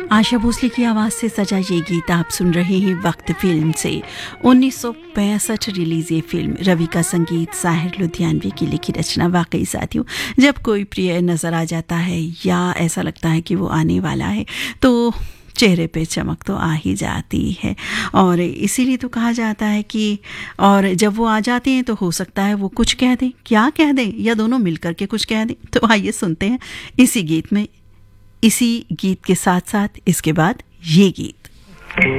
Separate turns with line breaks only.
आशा भोसले की आवाज़ से सजा ये गीत आप सुन रहे हैं वक्त फिल्म से। 1965 रिलीज ये फिल्म, रवि का संगीत, साहिर लुधियानवी की लिखी रचना। वाकई साथियों, जब कोई प्रिय नज़र आ जाता है या ऐसा लगता है कि वो आने वाला है तो चेहरे पे चमक तो आ ही जाती है। और इसीलिए तो कहा जाता है कि और जब वो आ जाते हैं तो हो सकता है वो कुछ कह दें, क्या कह दें, या दोनों मिलकर के कुछ कह दें। तो आइए सुनते हैं इसी गीत के साथ साथ इसके बाद ये गीत।